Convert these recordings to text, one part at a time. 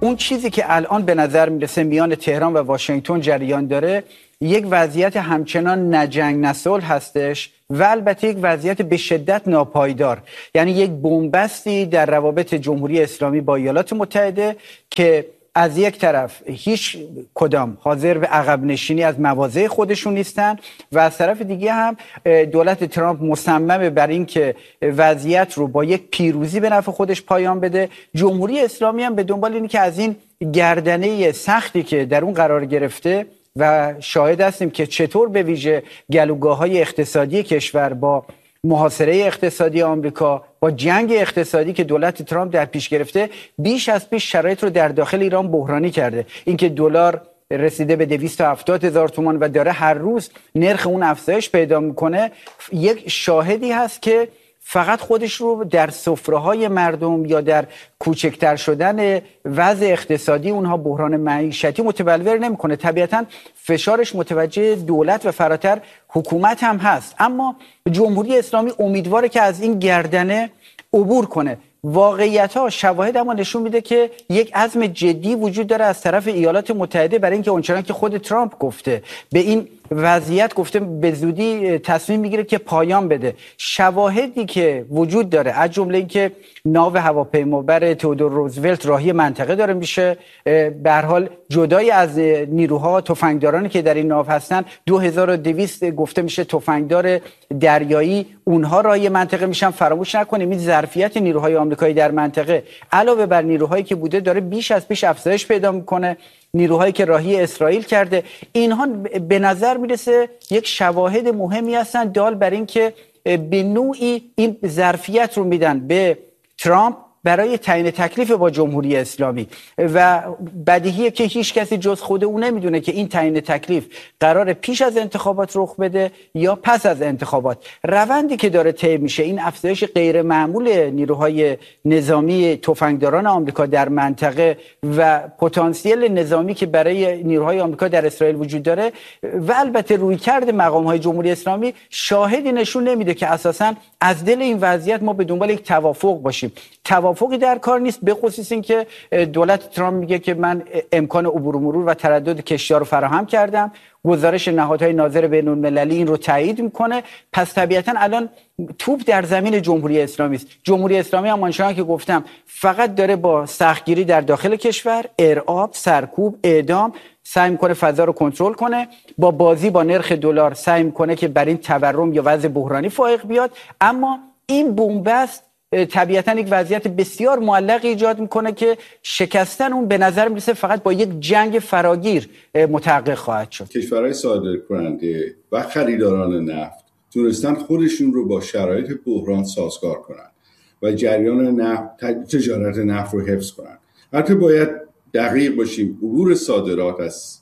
اون چیزی که الان به نظر میرسه میان تهران و واشنگتن جریان داره یک وضعیت همچنان نجنگ نصلح هستش و البته یک وضعیت به شدت ناپایدار، یعنی یک بنبستی در روابط جمهوری اسلامی با ایالات متحده که از یک طرف هیچ کدام حاضر به عقب نشینی از مواضع خودشون نیستن و از طرف دیگه هم دولت ترامپ مصممه بر این که وضعیت رو با یک پیروزی به نفع خودش پایان بده. جمهوری اسلامی هم به دنبال اینه که از این گردنه سختی که در اون قرار گرفته و شاهد هستیم که چطور به ویژه گلوگاه‌های اقتصادی کشور با محاصره اقتصادی آمریکا، با جنگ اقتصادی که دولت ترامپ در پیش گرفته، بیش از پیش شرایط رو در داخل ایران بحرانی کرده. اینکه دلار رسیده به 270,000 تومان و داره هر روز نرخ اون افزایش پیدا میکنه، یک شاهدی هست که فقط خودش رو در سفره‌های مردم یا در کوچکتر شدن وضع اقتصادی اونها، بحران معیشتی متبلور نمیکنه. طبیعتاً فشارش متوجه دولت و فراتر حکومت هم هست، اما جمهوری اسلامی امیدواره که از این گردنه عبور کنه. واقعیت‌ها، شواهد اما نشون میده که یک عزم جدی وجود داره از طرف ایالات متحده برای اینکه اونچنان که خود ترامپ گفته به این وضعیت گفته به زودی تصمیم میگیره که پایان بده. شواهدی که وجود داره از جمله اینکه ناو هواپیمابر تئودور روزولت راهی منطقه داره میشه، به هر حال جدای از نیروها تفنگدارانی که در این ناو هستن 2200 گفته میشه تفنگدار دریایی اونها راهی منطقه میشن. فراموش نکنیم این ظرفیت نیروهای آمریکایی در منطقه علاوه بر نیروهایی که بوده داره بیش از پیش افزایش پیدا میکنه. نیروهایی که راهی اسرائیل کرده، اینها به نظر میرسه یک شواهد مهمی هستن دال بر این که به نوعی این ظرفیت رو میدن به ترامپ برای تعیین تکلیف با جمهوری اسلامی و بدیهیه که هیچ کسی جز خود او نمیدونه که این تعیین تکلیف قرار پیش از انتخابات رخ بده یا پس از انتخابات. روندی که داره طی میشه، این افزایش غیر معمول نیروهای نظامی تفنگداران آمریکا در منطقه و پتانسیل نظامی که برای نیروهای آمریکا در اسرائیل وجود داره و البته رویکرد مقام‌های جمهوری اسلامی شاهدی نشون نمیده که اساساً از دل این وضعیت ما به دنبال یک توافق باشیم. توافقی در کار نیست، به خصوص این که دولت ترامپ میگه که من امکان عبور و مرور و تردد کشتی‌ها رو فراهم کردم. گزارش نهادهای ناظر بین‌المللی این رو تایید میکنه. پس طبیعتاً الان توپ در زمین جمهوری اسلامی است. جمهوری اسلامی هم آنچنان که گفتم فقط داره با سختگیری در داخل کشور، ارعاب، سرکوب، اعدام سعی میکنه فضا رو کنترل کنه، با بازی با نرخ دلار سعی میکنه که بر این تورم یا وضع بحرانی فائق بیاد. اما این بنبست طبیعتاً یک وضعیت بسیار معلق ایجاد میکنه که شکستن اون به نظر میرسه فقط با یک جنگ فراگیر متحقق خواهد شد. کشورهای صادرکننده و خریداران نفت تونستن خودشون رو با شرایط بحران سازگار کنن و جریان نفت، تجارت نفت رو حفظ کنن. البته باید دقیق باشیم، عبور صادرات از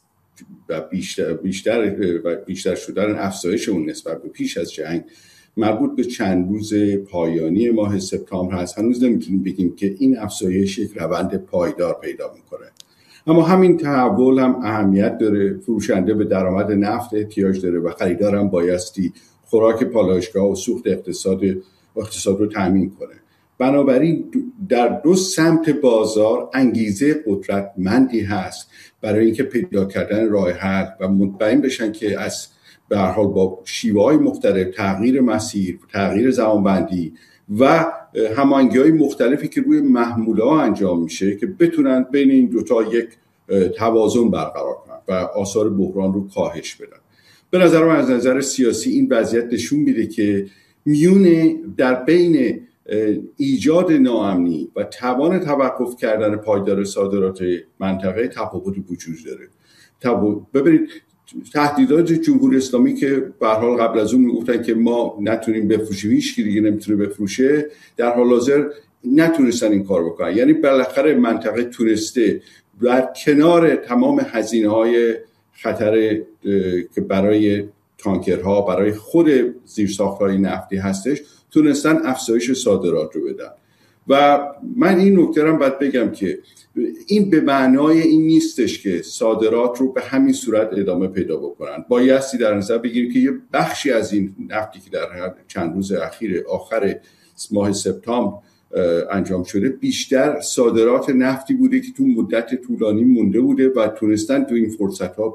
بیشتر شدن افزایش اون نسبت به پیش از جنگ مربوط به چند روز پایانی ماه سپتامبر هست. هنوز نمیتونیم بگیم که این افزایش یک روند پایدار پیدا میکنه، اما همین تحول هم اهمیت داره. فروشنده به درآمد نفت احتیاج داره و خریدار هم بایستی خوراک پالایشگاه و سوخت اقتصاد رو تامین کنه. بنابراین در دو سمت بازار انگیزه قدرتمندی هست برای اینکه پیدا کردن راه حل و مطمئن بشن که از به هر حال با شیوه‌های مختلف، تغییر مسیر، تغییر زمانبندی و هماهنگی‌های مختلفی که روی محموله‌ها انجام میشه که بتونن بین این دوتا یک توازن برقرار کنن و آثار بحران رو کاهش بدن. به نظر من از نظر سیاسی این وضعیت نشون میده که میونه در بین ایجاد ناامنی و توان توقف کردن پایدار صادرات منطقه تفاوتی وجود داره. ببینید تهدیدات جمهوری اسلامی که به هر حال قبل از اون میگفتن که ما نتونیم بفروشیم، هیچ کی دیگه نمیتونه بفروشه، در حال حاضر نتونستن این کار بکنن. یعنی بالاخره منطقه تونسته در کنار تمام هزینه‌های خطر که برای تانکرها، برای خود زیرساخت‌های نفتی هستش، تونستن افزایش صادرات رو بدن. و من این نکته رو باید بگم که این به معنای این نیستش که صادرات رو به همین صورت ادامه پیدا بکنن. بایستی در نظر بگیریم که یه بخشی از این نفتی که در چند روز اخیر آخر ماه سپتامبر انجام شده بیشتر صادرات نفتی بوده که تو مدت طولانی مونده بوده و تونستن تو این فرصت ها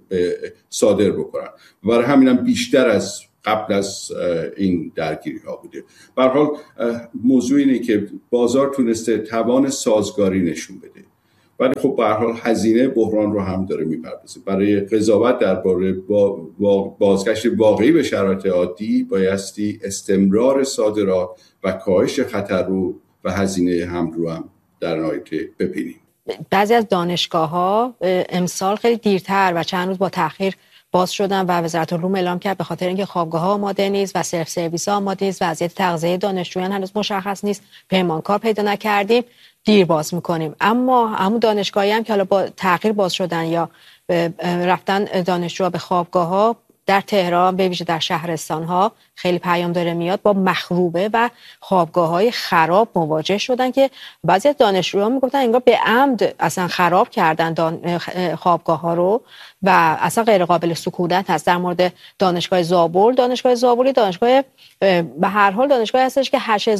صادر بکنن. برای همینم بیشتر از قبل از این درگیری ها بوده. به هر حال موضوع اینه که بازار تونسته توان سازگاری نشون بده، ولی خب به هر حال هزینه بحران رو هم داره میپردازه. برای قضاوت درباره بازگشت واقعی به شرایط عادی بایستی استمرار صادرات و کاهش خطر رو و هزینه هم رو هم در نهایت ببینیم. بعضی از دانشگاه‌ها امسال خیلی دیرتر و چند روز با تأخیر باز شدن و وزارت علوم اعلام کرد به خاطر اینکه خوابگاه‌ها آماده نیست و سلف سرویس‌ها آماده نیست، وضعیت تغذیه دانشجویان هنوز مشخص نیست، پیمانکار پیدا نکردیم، دیر باز می‌کنیم. اما همون دانشگاهی هم که حالا با تأخیر باز شدن یا رفتن دانشجوها به خوابگاه‌ها در تهران به ویژه در شهرستان‌ها خیلی پیام داره میاد با مخروبه و خوابگاه‌های خراب مواجه شدن که بعضی از دانشجوها میگفتن انگار به عمد اصلا خراب کردن خوابگاه‌ها رو و اصلا غیر قابل سکونت هست. در مورد دانشگاه زابل، دانشگاه به هر حال دانشگاهی هستش که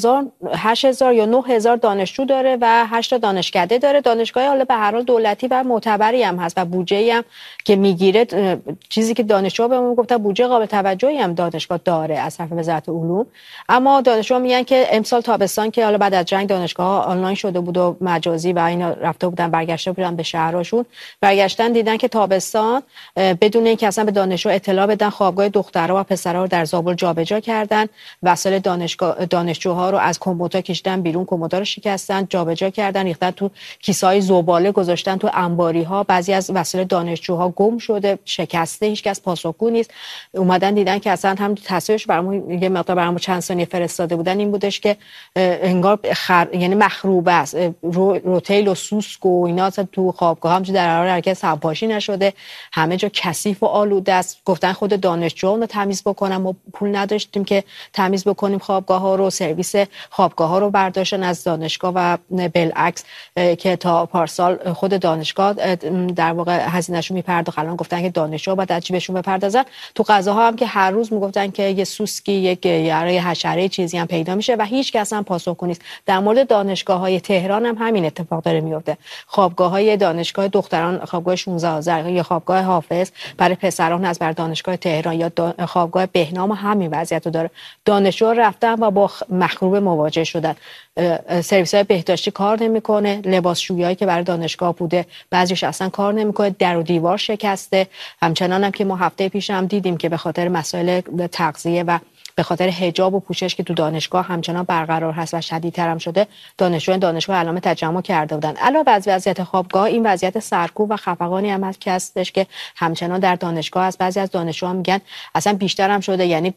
8000 یا 9000 دانشجو داره و 8 تا دانشکده داره. دانشگاه حالا به هر حال دولتی و معتبری هم هست و بودجه‌ای هم که میگیره، چیزی که دانشجوها بهمون گفتن بودجه قابل توجهی هم دانشگاه داره از طرف وزارت علوم. اما دانشجوها میگن که امسال تابستان که حالا بعد از جنگ دانشگاه‌ها آنلاین شده بود و مجازی و اینا رفته بودن برگشته بودن به شهرهاشون، برگشتن دیدن که تابستان بدون اینکه اصلا به دانشجو اطلاع بدن خوابگاه دخترها و پسرها رو در زابل جابجا کردن، وسایل دانشجوها رو از کمدها کشیدن بیرون، کمدها رو شکستن، جابجا کردن، ریختن تو کیسه‌های زباله، گذاشتن تو انباری‌ها. بعضی از وسایل دانشجوها گم شده، شکسته، هیچکس پاسخگو نیست. اومدن دیدن که اصلا هم تصویرش برامون یه مقدار برامون چند ثانیه فرستاده بودن، این بودش که انگار یعنی مخروبه است، روتیل و سوسک و اینا اصلا تو خوابگاه هم در حال حرکت سمپاشی نشده، همه جا کثیف و آلوده است. گفتن خود دانشجوها رو تمیز بکنن، ما پول نداشتیم که تمیز بکنیم خوابگاه ها رو، سرویس خوابگاه ها رو برداشتن از دانشگاه و بالعکس که تا پارسال خود دانشگاه در واقع هزینه‌شو میپرداخت، الان گفتن که دانشجوها باید از جیبشون بپردازن. تو غذاها هم که هر روز میگفتن که یه سوسکی، یک یاره حشره چیزی هم پیدا میشه و هیچ کس هم پاسخگو نیست. در مورد دانشگاه‌های تهران هم همین اتفاق داره میفته. خوابگاه‌های دانشگاه دختران، خوابگاه 16000 یا خوابگاه حافظ برای پسران از بر دانشگاه تهران یا خوابگاه بهنام همین وضعیت رو داره. دانشجوها رفتن و با مخروبه مواجه شدن. سرویس‌های بهداشتی کار نمی‌کنه، لباسشویی که برای دانشگاه بوده بعضیش اصلا کار نمی‌کنه، در و دیوار شکسته. همچنان هم که ما هفته پیش هم دیدیم که به خاطر مسائل تغذیه و به خاطر حجاب و پوشش که تو دانشگاه همچنان برقرار هست و شدیدتر هم شده، دانشجویان دانشگاه اعلام تجمع کرده بودن. علاوه بر وضعیت خوابگاه، این وضعیت سرکوب و خفقانی هم هست که هستش که همچنان در دانشگاه است. بعضی از دانشجوها میگن اصلا بیشتر هم شده، یعنی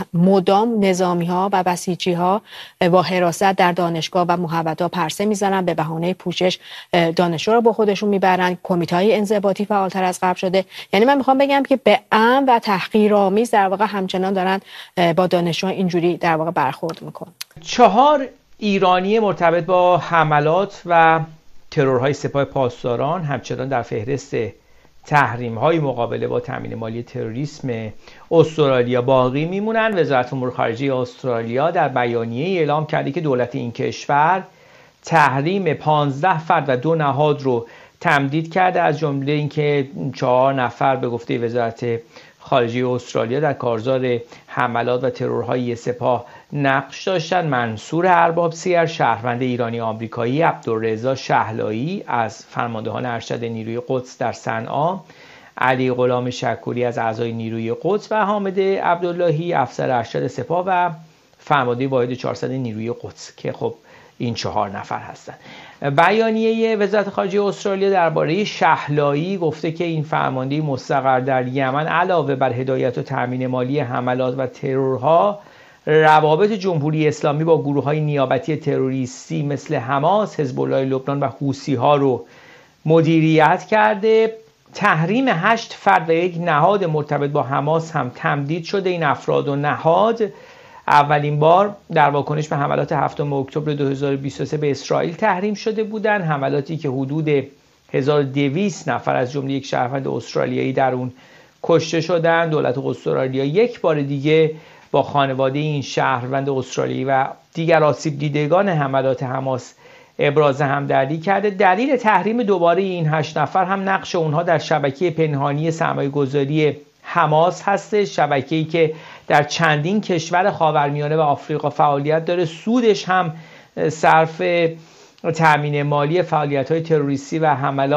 مدام نظامی‌ها و بسیجی‌ها با حراست در دانشگاه و محوطه‌ها پرسه میزنن، به بهانه پوشش دانشجو رو با خودشون میبرن. کمیته‌های انضباطی فعال‌تر از قبل شده. یعنی من میخوام بگم که به عمد و تحقیرآمیز در واقع همچنان دارن با دانشجو اینجوری در واقع برخورد میکنه. 4 ایرانی مرتبط با حملات و ترورهای سپاه پاسداران همچنان در فهرست تحریم‌های مقابله با تامین مالی تروریسم استرالیا باقی میمونن. وزارت امور خارجه استرالیا در بیانیه اعلام کرده که دولت این کشور تحریم 15 فرد و 2 نهاد رو تمدید کرده، از جمله اینکه 4 نفر به گفته وزارت خارجه استرالیا در کارزار حملات و ترورهای سپاه نقش داشتن. منصور ارباب سیر، شهروند ایرانی آمریکایی، عبدالرضا شهلایی از فرماندهان ارشد نیروی قدس در صنعا، علی غلام شکوری از اعضای نیروی قدس و حامد عبداللهی افسر ارشد سپاه و فرمانده واحد 400 نیروی قدس که خب این 4 نفر هستند. بیانیه وزارت خارجه استرالیا درباره شهلایی گفته که این فرمانده مستقر در یمن علاوه بر هدایت و تامین مالی حملات و ترورها، روابط جمهوری اسلامی با گروه‌های نیابتی تروریستی مثل حماس، حزب الله لبنان و حوثی‌ها رو مدیریت کرده. تحریم 8 فرد و 1 نهاد مرتبط با حماس هم تمدید شده. این افراد و نهاد اولین بار در واکنش به حملات 7 اکتبر 2023 به اسرائیل تحریم شده بودند، حملاتی که حدود 1200 نفر از جمله یک شهروند استرالیایی در اون کشته شدند. دولت استرالیا یک بار دیگه با خانواده این شهروند استرالیایی و دیگر آسیب دیدگان حملات حماس ابراز همدردی کرده. دلیل تحریم دوباره این 8 نفر هم نقش اونها در شبکه پنهانی سرمایه‌گذاری حماس هست، شبکه‌ای که در چندین کشور خاورمیانه و آفریقا فعالیت داره. سودش هم صرف تامین مالی فعالیت‌های تروریستی و حملات